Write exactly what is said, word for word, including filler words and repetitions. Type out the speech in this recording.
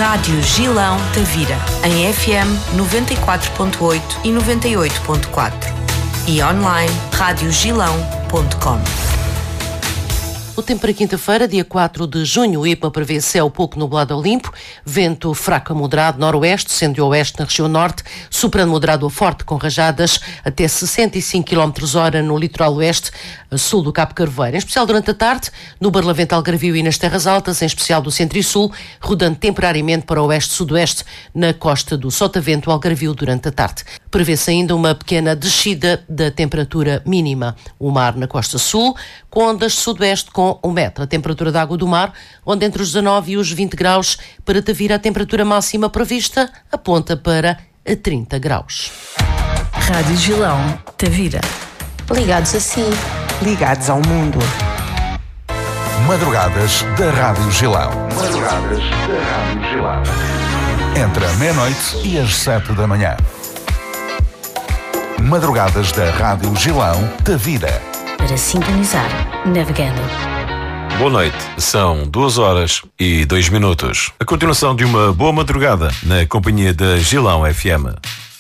Rádio Gilão Tavira, em F M noventa e quatro ponto oito e noventa e oito ponto quatro e online rádio gilão ponto com. O tempo para quinta-feira, dia quatro de junho, o I P M A prevê céu pouco nublado ao limpo, vento fraco a moderado noroeste, sendo oeste na região norte, soprando moderado a forte com rajadas até sessenta e cinco quilómetros por hora no litoral oeste, a sul do Cabo Carvoeiro. Em especial durante a tarde, no Barlavento Algarvio e nas terras altas, em especial do centro e sul, rodando temporariamente para o oeste-sudoeste na costa do Sotavento Algarvio durante a tarde. Prevê-se ainda uma pequena descida da temperatura mínima. O mar na costa sul, com ondas sudoeste com um metro. A temperatura da água do mar, onde entre os dezanove e os vinte graus, para Tavira a temperatura máxima prevista aponta para a trinta graus. Rádio Gilão Tavira. Ligados a si. Ligados ao mundo. Madrugadas da Rádio Gilão. Madrugadas da Rádio Gilão. Entre a meia-noite e as sete da manhã. Madrugadas da Rádio Gilão Tavira. Para sintonizar, navegando. Boa noite, são duas horas e dois minutos. A continuação de uma boa madrugada na companhia da Gilão F M.